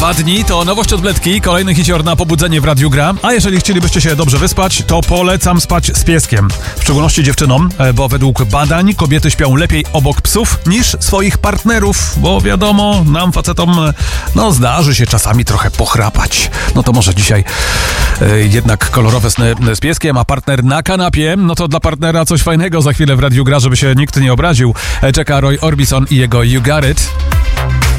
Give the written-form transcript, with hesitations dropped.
2 dni to nowość od Bledki, kolejny hicior na pobudzenie w Radiu Gra. A jeżeli chcielibyście się dobrze wyspać, to polecam spać z pieskiem. W szczególności dziewczynom, bo według badań kobiety śpią lepiej obok psów niż swoich partnerów, bo wiadomo, nam facetom, zdarzy się czasami trochę pochrapać. No to może dzisiaj jednak kolorowe sny z pieskiem, a partner na kanapie, no to dla partnera coś fajnego za chwilę w Radiu Gra, żeby się nikt nie obraził. Czeka Roy Orbison i jego You Got It.